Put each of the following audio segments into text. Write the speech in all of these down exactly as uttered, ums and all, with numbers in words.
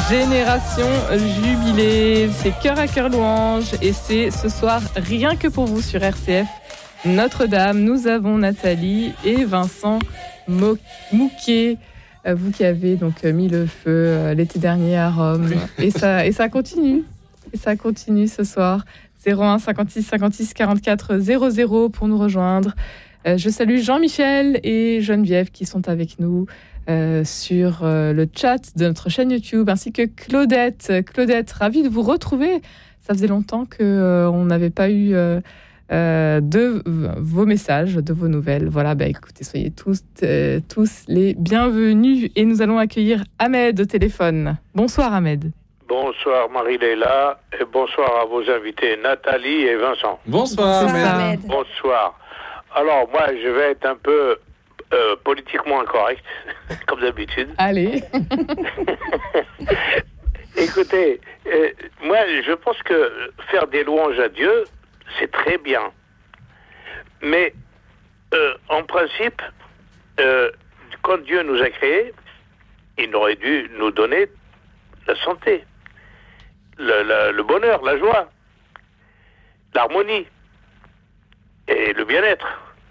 Génération Jubilée, c'est Cœur à Cœur Louange et c'est ce soir rien que pour vous sur R C F Notre-Dame. Nous avons Nathalie et Vincent Mo- Mouquet, vous qui avez donc mis le feu l'été dernier à Rome et ça, et ça continue, et ça continue ce soir. zéro un cinquante-six cinquante-six quarante-quatre zéro zéro pour nous rejoindre. Je salue Jean-Michel et Geneviève qui sont avec nous Euh, sur euh, le chat de notre chaîne YouTube, ainsi que Claudette. Claudette, ravie de vous retrouver. Ça faisait longtemps qu'on euh, n'avait pas eu euh, euh, de v- vos messages, de vos nouvelles. Voilà, bah, écoutez, soyez tous, euh, tous les bienvenus. Et nous allons accueillir Ahmed au téléphone. Bonsoir Ahmed. Bonsoir Marie-Léla et bonsoir à vos invités Nathalie et Vincent. Bonsoir, Bonsoir, Ahmed. Ahmed. Bonsoir. Alors moi je vais être un peu euh, politiquement incorrect, comme d'habitude. Allez. Écoutez, euh, moi je pense que faire des louanges à Dieu, c'est très bien. Mais euh, en principe, euh, quand Dieu nous a créés, il aurait dû nous donner la santé, le, le, le bonheur, la joie, l'harmonie et le bien-être.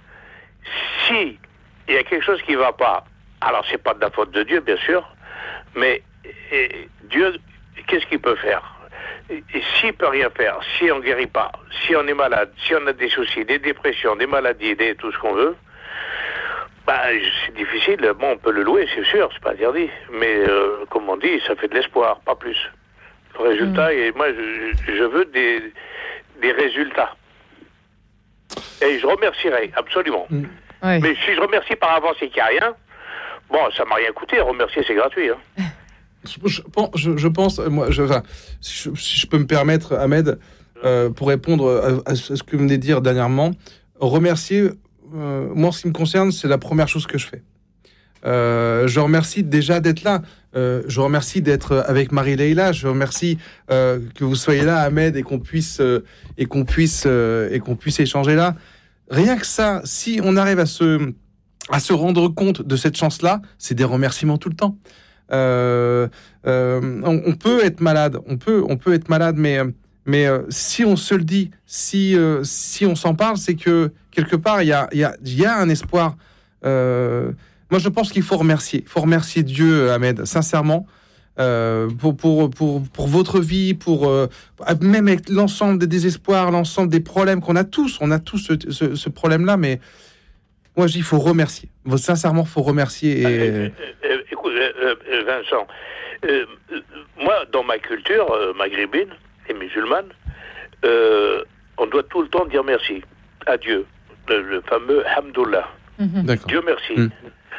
Si il y a quelque chose qui ne va pas, alors c'est pas de la faute de Dieu, bien sûr, mais et, Dieu, qu'est-ce qu'il peut faire? Et, et s'il peut rien faire, si on guérit pas, si on est malade, si on a des soucis, des dépressions, des maladies, des, tout ce qu'on veut, bah, c'est difficile. Bon, on peut le louer, c'est sûr, c'est pas interdit. Mais, euh, comme on dit, ça fait de l'espoir, pas plus. Le résultat, mmh. et moi, je, je veux des, des résultats. Et je remercierai, absolument. Mmh. Ouais. Mais si je remercie par avance et qu'il n'y a rien, bon, ça m'a rien coûté. Remercier, c'est gratuit. Hein. Je, je, je pense, moi, je, enfin, si, je, si je peux me permettre, Ahmed, euh, pour répondre à, à ce que vous venez de dire dernièrement, remercier, euh, moi, en ce qui me concerne, c'est la première chose que je fais. Euh, je remercie déjà d'être là. Euh, je remercie d'être avec Marie-Léla. Je remercie euh, que vous soyez là, Ahmed, et qu'on puisse euh, et qu'on puisse euh, et qu'on puisse échanger là. Rien que ça, si on arrive à se à se rendre compte de cette chance-là, c'est des remerciements tout le temps. Euh, euh, on, on peut être malade, on peut on peut être malade, mais mais euh, si on se le dit, si euh, si on s'en parle, c'est que quelque part il y a il y a il y a un espoir. Euh, Moi, je pense qu'il faut remercier. Il faut remercier Dieu, Ahmed, sincèrement, euh, pour, pour, pour, pour votre vie, pour, euh, même avec l'ensemble des désespoirs, l'ensemble des problèmes qu'on a tous. On a tous ce, ce, ce problème-là, mais moi, je dis qu'il faut remercier. Sincèrement, il faut remercier. Et... Euh, euh, écoute, euh, euh, Vincent, euh, moi, dans ma culture euh, maghrébine et musulmane, euh, on doit tout le temps dire merci à Dieu. Le, le fameux Hamdoullah. Mmh. Dieu merci. Mmh.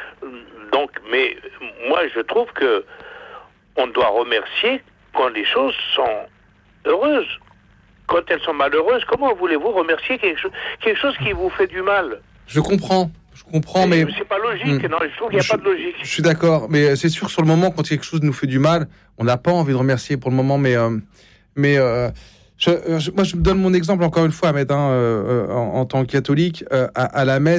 Donc, mais moi, je trouve que on doit remercier quand les choses sont heureuses. Quand elles sont malheureuses, comment voulez-vous remercier quelque chose, quelque chose qui vous fait du mal? Je comprends, je comprends, mais... C'est pas logique, mmh. non, je trouve qu'il n'y a je, pas de logique. Je suis d'accord, mais c'est sûr, sur le moment, quand quelque chose nous fait du mal, on n'a pas envie de remercier pour le moment, mais... Euh, mais euh, je, je, moi, je me donne mon exemple, encore une fois, Ahmed, hein, euh, en, en tant que catholique, euh, à, à la messe.